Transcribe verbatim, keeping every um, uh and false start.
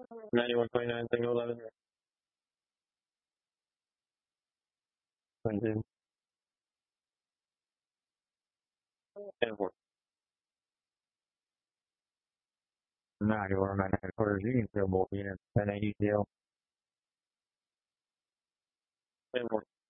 ninety-one twenty-nine, single eleven. Twenty-two. ten four. ninety-one nine quarters, you can fill both units. ten eighty deal. ten four.